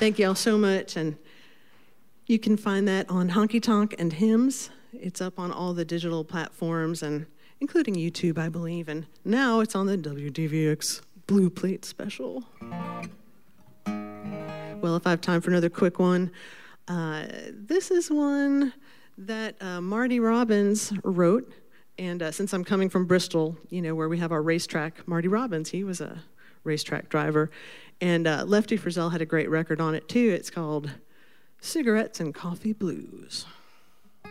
Thank you all so much. And you can find that on Honky Tonk and Hymns. It's up on all the digital platforms, and including YouTube, I believe. And now it's on the WDVX Blue Plate Special. Well, if I have time for another quick one, this is one that Marty Robbins wrote. And since I'm coming from Bristol, where we have our racetrack, Marty Robbins, he was a racetrack driver. And Lefty Frizzell had a great record on it, too. It's called Cigarettes and Coffee Blues.